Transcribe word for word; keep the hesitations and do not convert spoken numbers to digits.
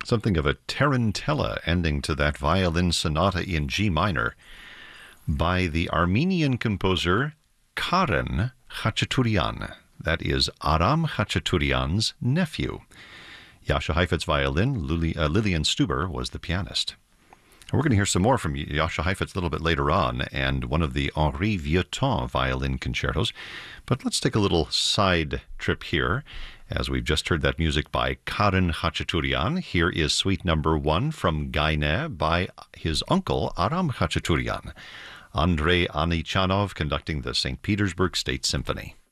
Something of a tarantella ending to that violin sonata in G minor by the Armenian composer Karen Khachaturian. That is Aram Khachaturian's nephew. Jascha Heifetz violin, Lili, uh, Lillian Stuber was the pianist. We're going to hear some more from Jascha Heifetz a little bit later on, and one of the Henri Vieuxtemps violin concertos. But let's take a little side trip here, as we've just heard that music by Karen Khachaturian. Here is suite number one from Gaine by his uncle, Aram Khachaturian. Andrei Anichanov conducting the Saint Petersburg State Symphony.